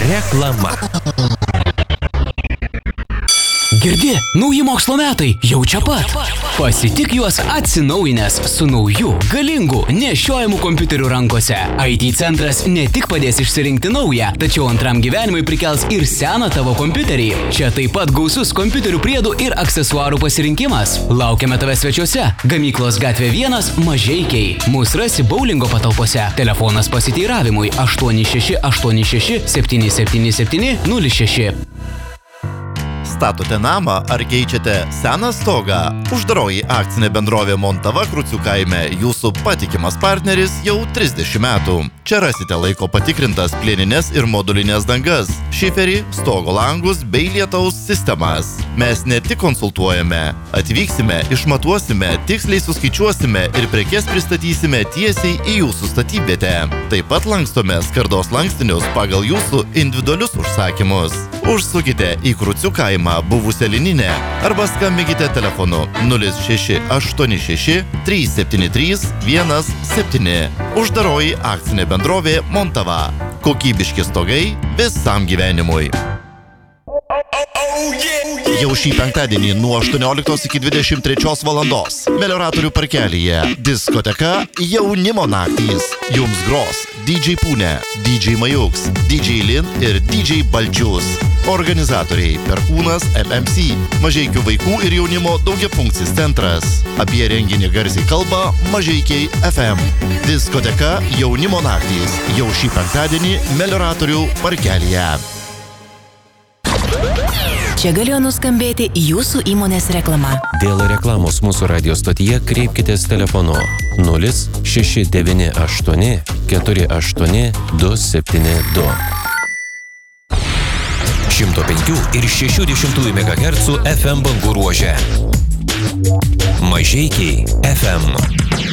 Reklama. Girdi, nauji mokslo metai jau čia pat. Pasitik juos atsinaujinęs su nauju, galingu, nešiojamu kompiuteriu rankose. IT centras ne tik padės išsirinkti naują, tačiau antram gyvenimui prikels ir seną tavo kompiuterį. Čia taip pat gausus kompiuterių priedų ir aksesuarų pasirinkimas. Laukiame tave svečiuose. Gamyklos gatvė 1 Mažeikiai. Mūsų rasi boulingo patalpose. Telefonas pasiteiravimui 8686 777 06. Statote namą ar keičiate seną stogą? Uždaroji akcinė bendrovė Montava Krucių kaime jūsų patikimas partneris jau 30 metų. Čia rasite laiko patikrintas plieninės ir modulinės dangas, šiferį, stogo langus bei lietaus sistemas. Mes ne tik konsultuojame, atvyksime, išmatuosime, tiksliai suskaičiuosime ir prekes pristatysime tiesiai į jūsų statybvietę. Taip pat lankstome skardos lankstinius pagal jūsų individualius užsakymus. Užsukite į Krucių kaimą buvusią lininę arba skambinkite telefonu 0686 373 17. Uždaroji akcinė bendrovė Montava. Kokybiški stogai visam gyvenimui. Jau šį penktadienį nuo 18 iki 23 valandos Melioratorių parkelyje diskoteka Jaunimo naktys. Jums gros DJ Pūne, DJ Majuks, DJ Lin ir DJ Balčius. Organizatoriai Perkūnas MMC, Mažeikių vaikų ir jaunimo daugiafunkcis centras. Apie renginį garsiai kalba Mažeikiai FM. Diskoteka Jaunimo naktys. Jau šį penktadienį Melioratorių parkelyje. Čia galėjo nuskambėti jūsų įmonės reklama. Dėl reklamos mūsų radio stotyje kreipkitės telefonu 0698 48 272. 105 ir 60 MHz FM bangų ruože. Mažeikiai FM.